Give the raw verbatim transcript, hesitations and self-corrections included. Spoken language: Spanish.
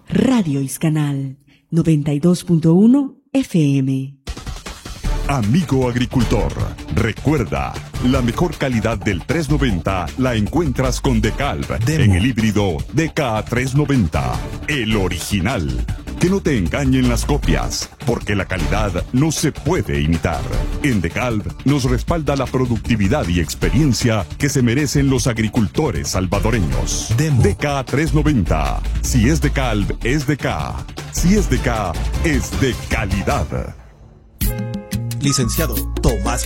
Radio Iscanal, noventa y dos punto uno F M. Amigo agricultor, recuerda, la mejor calidad del trescientos noventa la encuentras con DeKalb en el híbrido D K trescientos noventa, el original. Que no te engañen las copias, porque la calidad no se puede imitar. En DeKalb nos respalda la productividad y experiencia que se merecen los agricultores salvadoreños. Demo. D K trescientos noventa. Si es DeKalb, es D K. Si es D K, es de calidad. Licenciado Tomás